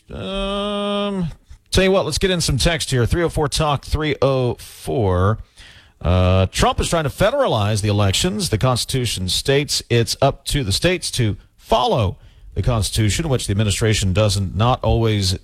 Tell you what, let's get in some text here. 304-TALK 304. Trump is trying to federalize the elections. The Constitution states it's up to the states to follow the Constitution, which the administration doesn't always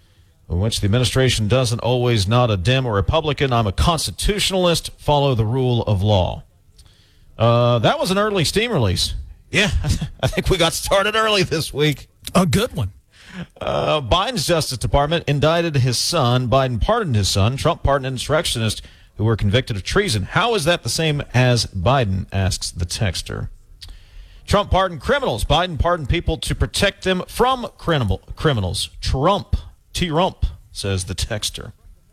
not a Dem or Republican. I'm a constitutionalist. Follow the rule of law. That was an early steam release. Yeah, I think we got started early this week. A good one. Biden's Justice Department indicted his son. Biden pardoned his son. Trump pardoned insurrectionists who were convicted of treason. How is that the same as Biden, asks the texter. Trump pardoned criminals. Biden pardoned people to protect them from criminals. Trump, says the texter.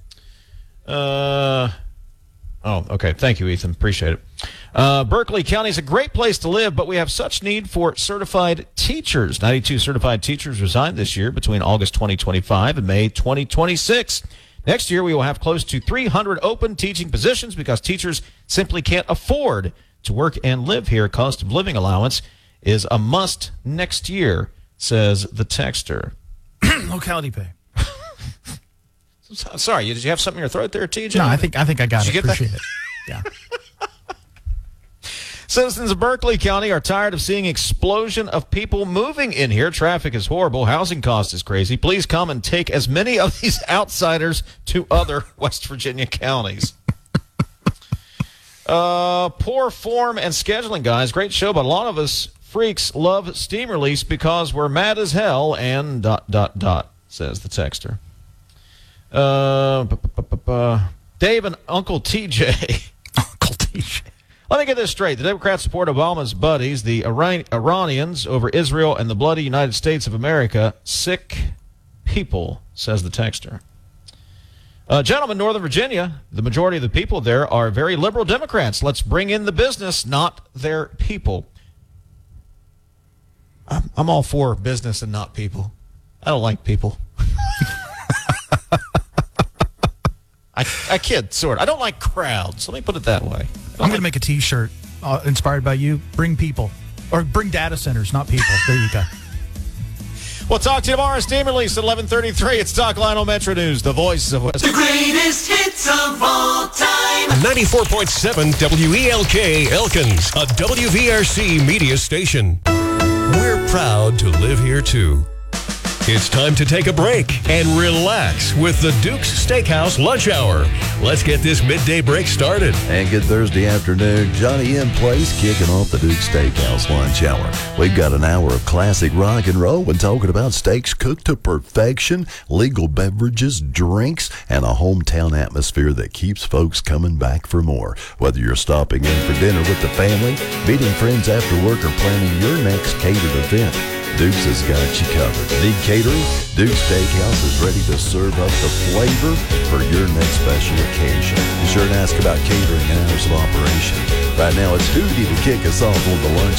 Okay. Thank you, Ethan. Appreciate it. Berkeley County is a great place to live, but we have such need for certified teachers. 92 certified teachers resigned this year between August 2025 and May 2026. Next year, we will have close to 300 open teaching positions because teachers simply can't afford to work and live here. Cost of living allowance is a must next year, says the texter. Locality pay. Sorry, did you have something in your throat there, TJ? No, I think I got it. Appreciate it. Yeah. Citizens of Berkeley County are tired of seeing explosion of people moving in here. Traffic is horrible. Housing cost is crazy. Please come and take as many of these outsiders to other West Virginia counties. Poor form and scheduling, guys. Great show, but a lot of us freaks love steam release because we're mad as hell and ... says the texter. Dave and Uncle TJ. Uncle TJ. Let me get this straight. The Democrats support Obama's buddies, the Iranians, over Israel and the bloody United States of America. Sick people, says the texter. Gentlemen, Northern Virginia, the majority of the people there are very liberal Democrats. Let's bring in the business, not their people. I'm all for business and not people. I don't like people. I kid, sort of. I don't like crowds. Let me put it that way. I'm going to make a T-shirt inspired by you. Bring people. Or bring data centers, not people. There you go. We'll talk to you tomorrow. Steam release at 11:33. It's Talk Lionel Metro News, the voice of West. The greatest hits of all time. 94.7 WELK Elkins, a WVRC media station. We're proud to live here, too. It's time to take a break and relax with the Duke's Steakhouse Lunch Hour. Let's get this midday break started. And good Thursday afternoon. Johnny M. Place kicking off the Duke's Steakhouse Lunch Hour. We've got an hour of classic rock and roll and talking about steaks cooked to perfection, legal beverages, drinks, and a hometown atmosphere that keeps folks coming back for more. Whether you're stopping in for dinner with the family, meeting friends after work, or planning your next catered event, Duke's has got you covered. Need catering? Duke's Steakhouse is ready to serve up the flavor for your next special occasion. Be sure to ask about catering and hours of operation. Right now, it's Hootie to kick us off on the lunch